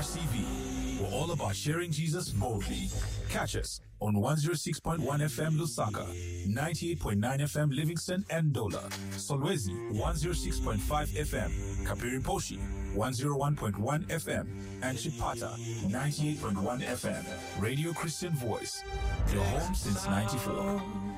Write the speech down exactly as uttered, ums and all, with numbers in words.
C V. We're all about sharing Jesus boldly. Catch us on one oh six point one F M Lusaka, ninety-eight point nine F M Livingston and Dola, Solwezi one oh six point five F M, Kapiri Poshi one oh one point one F M, and Chipata ninety-eight point one F M. Radio Christian Voice, your home since ninety-four.